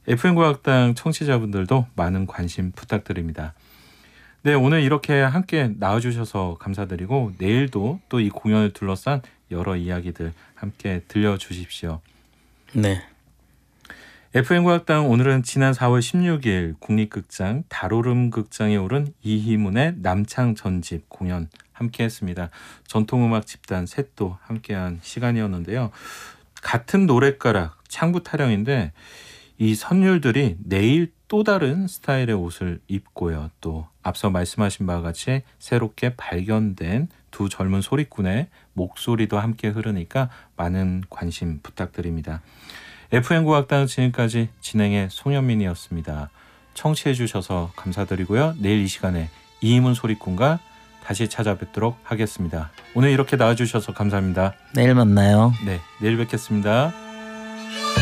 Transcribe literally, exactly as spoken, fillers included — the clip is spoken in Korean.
에프엠 과학당 청취자분들도 많은 관심 부탁드립니다. 네, 오늘 이렇게 함께 나와주셔서 감사드리고 내일도 또 이 공연을 둘러싼 여러 이야기들 함께 들려주십시오. 네. 에프엠 과학당 오늘은 지난 사월 십육일 국립극장 달오름 극장에 오른 이희문의 남창 전집 공연 함께했습니다. 전통음악 집단 셋도 함께한 시간이었는데요. 같은 노랫가락 창부 타령인데 이 선율들이 내일 또 다른 스타일의 옷을 입고요. 또 앞서 말씀하신 바와 같이 새롭게 발견된 두 젊은 소리꾼의 목소리도 함께 흐르니까 많은 관심 부탁드립니다. 에프엠 과학당 지금까지 진행의 송현민이었습니다. 청취해 주셔서 감사드리고요. 내일 이 시간에 이희문 소리꾼과 다시 찾아뵙도록 하겠습니다. 오늘 이렇게 나와주셔서 감사합니다. 내일 만나요. 네, 내일 뵙겠습니다.